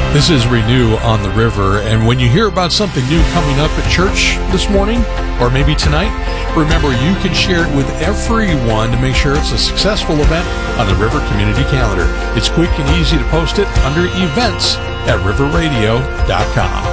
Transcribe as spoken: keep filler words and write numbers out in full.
This is Renew on the River, and when you hear about something new coming up at church this morning, or maybe tonight, remember you can share it with everyone to make sure it's a successful event on the River Community Calendar. It's quick and easy to post it under Events at river radio dot com.